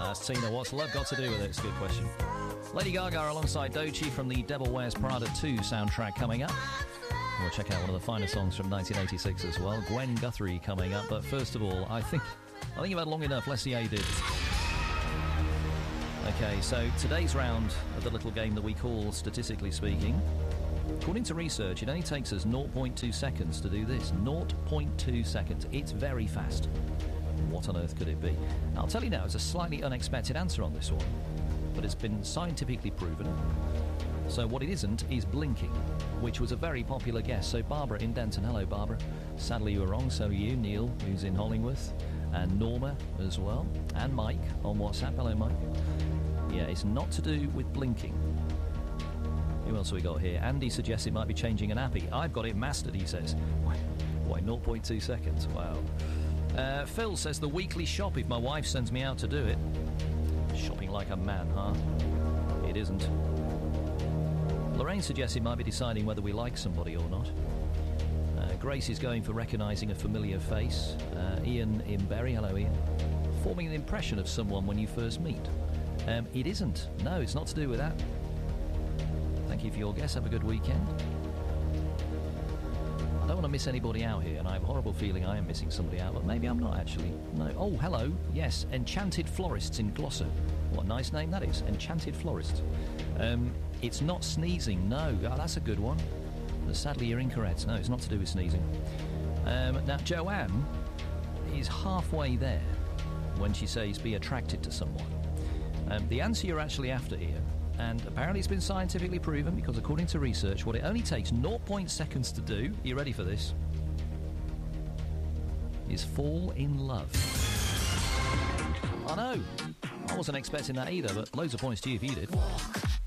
That's Tina. What's love got to do with it? It's a good question. Lady Gaga alongside Doechii from the Devil Wears Prada 2 soundtrack coming up. We'll check out one of the finest songs from 1986 as well. Gwen Guthrie coming up. But first of all, I think you've had long enough. Let's see how you did. Okay, so today's round of the little game that we call Statistically Speaking. According to research, it only takes us 0.2 seconds to do this. 0.2 seconds. It's very fast. What on earth could it be? I'll tell you now, it's a slightly unexpected answer on this one, but it's been scientifically proven. So what it isn't is blinking, which was a very popular guess. So Barbara in Denton. Hello, Barbara. Sadly, you were wrong. So are you, Neil, who's in Hollingworth, and Norma as well, and Mike on WhatsApp. Hello, Mike. Yeah, it's not to do with blinking. Who else have we got here? Andy suggests it might be changing an appy. I've got it mastered, he says. Why 0.2 seconds? Wow. Phil says the weekly shop if my wife sends me out to do it. Shopping like a man, huh? It isn't. Lorraine suggests it might be deciding whether we like somebody or not. Grace is going for recognising a familiar face. Ian in Bury. Hello, Ian. Forming an impression of someone when you first meet. It isn't. No, it's not to do with that. Thank you for your guess. Have a good weekend. I don't want to miss anybody out here, and I have a horrible feeling I am missing somebody out, but maybe I'm not actually. No. Oh, hello. Yes, Enchanted Florists in Gloucester. What a nice name that is. Enchanted Florists. It's not sneezing. No. Oh, that's a good one. But sadly, you're incorrect. No, it's not to do with sneezing. Now, Joanne is halfway there when she says be attracted to someone. The answer you're actually after here, and apparently it's been scientifically proven because according to research, what it only takes 0.0 seconds to do, are you ready for this, is fall in love. I know, I wasn't expecting that either, but loads of points to you if you did.